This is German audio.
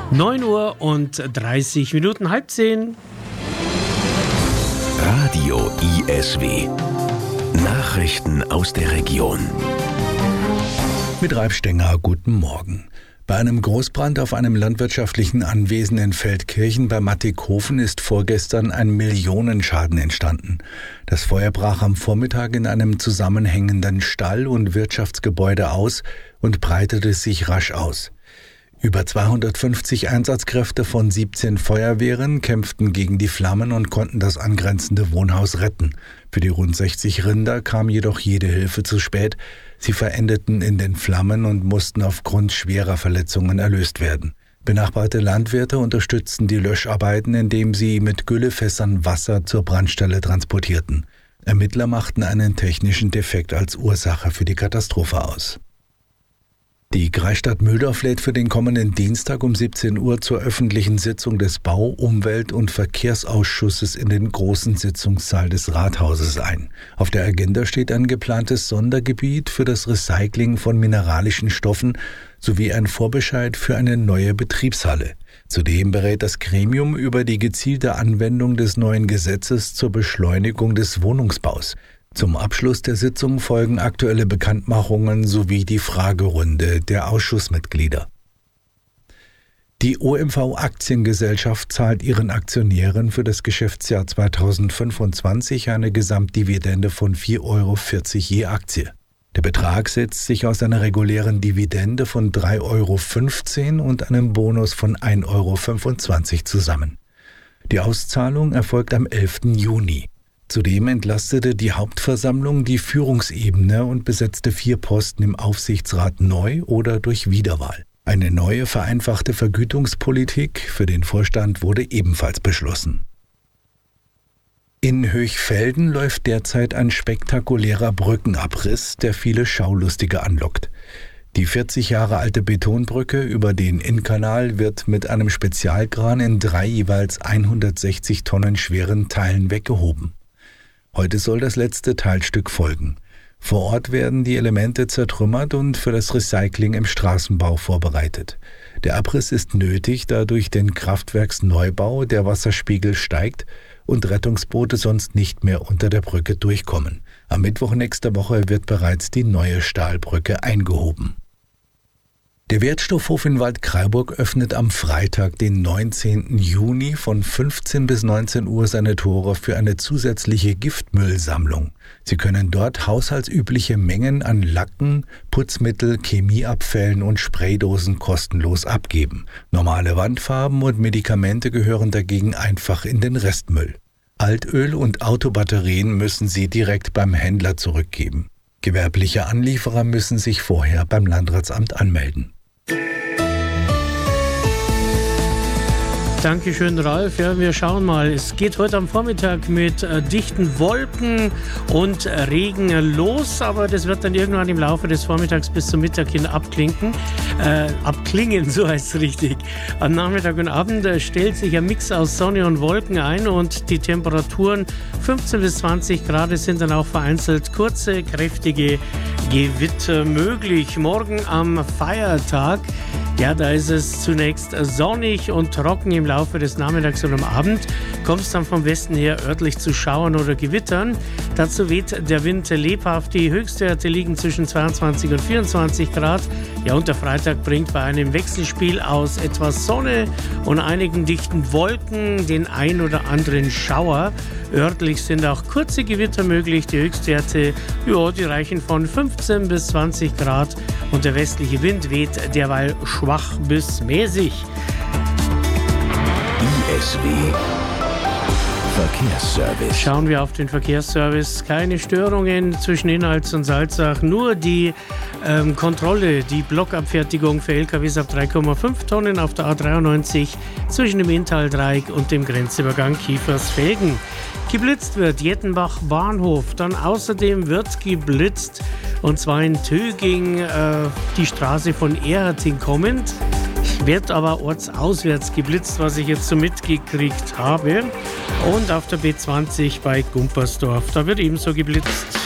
9:30, 9:30. Radio ISW. Nachrichten aus der Region. Mit Ralf Stenger, guten Morgen. Bei einem Großbrand auf einem landwirtschaftlichen Anwesen in Feldkirchen bei Mattighofen ist vorgestern ein Millionenschaden entstanden. Das Feuer brach am Vormittag in einem zusammenhängenden Stall- und Wirtschaftsgebäude aus und breitete sich rasch aus. Über 250 Einsatzkräfte von 17 Feuerwehren kämpften gegen die Flammen und konnten das angrenzende Wohnhaus retten. Für die rund 60 Rinder kam jedoch jede Hilfe zu spät. Sie verendeten in den Flammen und mussten aufgrund schwerer Verletzungen erlöst werden. Benachbarte Landwirte unterstützten die Löscharbeiten, indem sie mit Güllefässern Wasser zur Brandstelle transportierten. Ermittler machten einen technischen Defekt als Ursache für die Katastrophe aus. Die Kreisstadt Mühldorf lädt für den kommenden Dienstag um 17 Uhr zur öffentlichen Sitzung des Bau-, Umwelt- und Verkehrsausschusses in den großen Sitzungssaal des Rathauses ein. Auf der Agenda steht ein geplantes Sondergebiet für das Recycling von mineralischen Stoffen sowie ein Vorbescheid für eine neue Betriebshalle. Zudem berät das Gremium über die gezielte Anwendung des neuen Gesetzes zur Beschleunigung des Wohnungsbaus. Zum Abschluss der Sitzung folgen aktuelle Bekanntmachungen sowie die Fragerunde der Ausschussmitglieder. Die OMV-Aktiengesellschaft zahlt ihren Aktionären für das Geschäftsjahr 2025 eine Gesamtdividende von 4,40 € je Aktie. Der Betrag setzt sich aus einer regulären Dividende von 3,15 € und einem Bonus von 1,25 € zusammen. Die Auszahlung erfolgt am 11. Juni. Zudem entlastete die Hauptversammlung die Führungsebene und besetzte 4 Posten im Aufsichtsrat neu oder durch Wiederwahl. Eine neue vereinfachte Vergütungspolitik für den Vorstand wurde ebenfalls beschlossen. In Höchfelden läuft derzeit ein spektakulärer Brückenabriss, der viele Schaulustige anlockt. Die 40 Jahre alte Betonbrücke über den Innkanal wird mit einem Spezialkran in 3 jeweils 160 Tonnen schweren Teilen weggehoben. Heute soll das letzte Teilstück folgen. Vor Ort werden die Elemente zertrümmert und für das Recycling im Straßenbau vorbereitet. Der Abriss ist nötig, da durch den Kraftwerksneubau der Wasserspiegel steigt und Rettungsboote sonst nicht mehr unter der Brücke durchkommen. Am Mittwoch nächster Woche wird bereits die neue Stahlbrücke eingehoben. Der Wertstoffhof in Waldkraiburg öffnet am Freitag, den 19. Juni von 15 bis 19 Uhr seine Tore für eine zusätzliche Giftmüllsammlung. Sie können dort haushaltsübliche Mengen an Lacken, Putzmittel, Chemieabfällen und Spraydosen kostenlos abgeben. Normale Wandfarben und Medikamente gehören dagegen einfach in den Restmüll. Altöl und Autobatterien müssen Sie direkt beim Händler zurückgeben. Gewerbliche Anlieferer müssen sich vorher beim Landratsamt anmelden. Dankeschön, Ralf. Ja, wir schauen mal. Es geht heute am Vormittag mit dichten Wolken und Regen los, aber das wird dann irgendwann im Laufe des Vormittags bis zum Mittag hin abklingen, so heißt es richtig. Am Nachmittag und Abend stellt sich ein Mix aus Sonne und Wolken ein und die Temperaturen 15 bis 20 Grad sind dann auch vereinzelt kurze, kräftige Gewitter möglich. Morgen am Feiertag, ja, da ist es zunächst sonnig und trocken. Im Laufe des Nachmittags und am Abend kommt es dann vom Westen her örtlich zu Schauern oder Gewittern. Dazu weht der Wind lebhaft. Die Höchstwerte liegen zwischen 22 und 24 Grad. Ja, und der Freitag bringt bei einem Wechselspiel aus etwas Sonne und einigen dichten Wolken den ein oder anderen Schauer. Örtlich sind auch kurze Gewitter möglich. Die Höchstwerte, ja, die reichen von 15 bis 20 Grad und der westliche Wind weht derweil schwach bis mäßig. ISW Verkehrsservice. Schauen wir auf den Verkehrsservice. Keine Störungen zwischen Inhals und Salzach, nur die Kontrolle, die Blockabfertigung für LKWs ab 3,5 Tonnen auf der A93 zwischen dem Inntal-Dreieck und dem Grenzübergang Kiefersfelden. Geblitzt wird Jettenbach Bahnhof, dann außerdem wird geblitzt und zwar in Töging die Straße von Erharting kommend. Wird aber ortsauswärts geblitzt, was ich jetzt so mitgekriegt habe. Und auf der B20 bei Gumpersdorf, da wird ebenso geblitzt.